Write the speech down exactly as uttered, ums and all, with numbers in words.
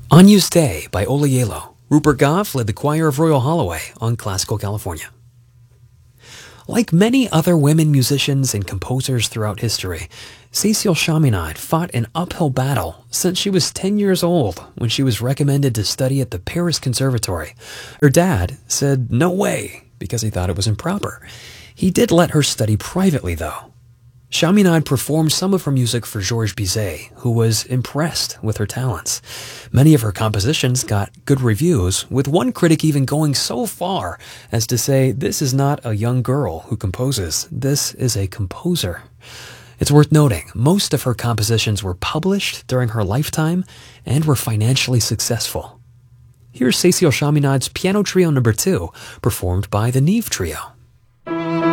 Agnus Dei by Ola Yelo. Rupert Goff led the choir of Royal Holloway on Classical California. Like many other women musicians and composers throughout history, Cécile Chaminade fought an uphill battle since she was ten years old when she was recommended to study at the Paris Conservatory. Her dad said no way because he thought it was improper. He did let her study privately, though. Chaminade performed some of her music for Georges Bizet, who was impressed with her talents. Many of her compositions got good reviews, with one critic even going so far as to say, "This is not a young girl who composes, this is a composer." It's worth noting, most of her compositions were published during her lifetime and were financially successful. Here's Cécile Chaminade's Piano Trio Number two, performed by the Nive Trio.